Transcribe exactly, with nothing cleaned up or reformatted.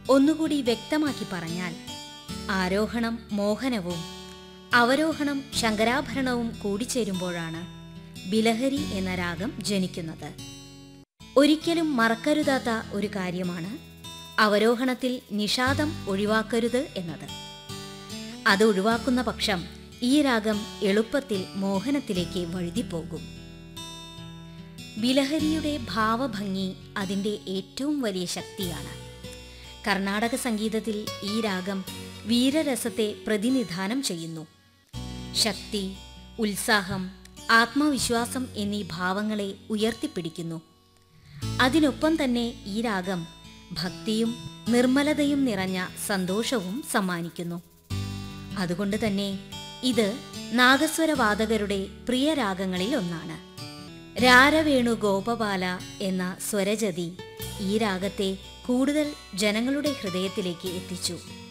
ഒന്നുകൂടി വ്യക്തമാക്കി പറഞ്ഞാൽ, ആരോഹണം മോഹനവും അവരോഹണം ശങ്കരാഭരണവും കൂടിച്ചേരുമ്പോഴാണ് ബിലഹരി എന്ന രാഗം ജനിക്കുന്നത്. ഒരിക്കലും മറക്കരുതാത്ത ഒരു കാര്യമാണ് അവരോഹണത്തിൽ നിഷാദം ഒഴിവാക്കരുത് എന്നത്. അത് ഒഴിവാക്കുന്ന പക്ഷം ഈ രാഗം എളുപ്പത്തിൽ മോഹനത്തിലേക്ക് വഴുതിപ്പോകും. ബിലഹരിയുടെ ഭാവഭംഗി അതിൻ്റെ ഏറ്റവും വലിയ ശക്തിയാണ്. കർണാടക സംഗീതത്തിൽ ഈ രാഗം വീരരസത്തെ പ്രതിനിധാനം ചെയ്യുന്നു. ശക്തി, ഉത്സാഹം, ആത്മവിശ്വാസം എന്നീ ഭാവങ്ങളെ ഉയർത്തിപ്പിടിക്കുന്നു. അതിനൊപ്പം തന്നെ ഈ രാഗം ഭക്തിയും നിർമ്മലതയും നിറഞ്ഞ സന്തോഷവും സമ്മാനിക്കുന്നു. അതുകൊണ്ട് തന്നെ ഇത് നാഗസ്വരവാദകരുടെ പ്രിയ രാഗങ്ങളിൽ ഒന്നാണ്. രാരവേണു ഗോപബാല എന്ന സ്വരജതി ഈ രാഗത്തെ കൂടുതൽ ജനങ്ങളുടെ ഹൃദയത്തിലേക്ക് എത്തിച്ചു.